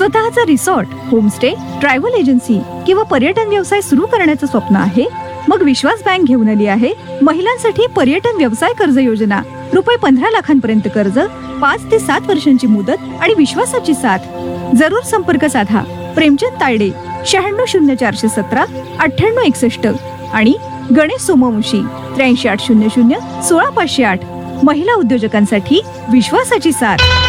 स्वतःचा resort, homestay, travel agency किंवा पर्यटन व्यवसाय सुरू करण्याचं स्वप्न आहे? मग विश्वास बँक घेऊन आली आहे महिलांसाठी पर्यटन व्यवसाय कर्ज योजना. रुपये 15 लाखांपर्यंत कर्ज, 5 ते 7 वर्षांची मुदत आणि विश्वासाची साथ. जरूर संपर्क साधा. प्रेमचंद तायडे, 960417 9861 आणि गणेश सोमवंशी, 8380016508. महिला उद्योजकांसाठी विश्वासाची साथ.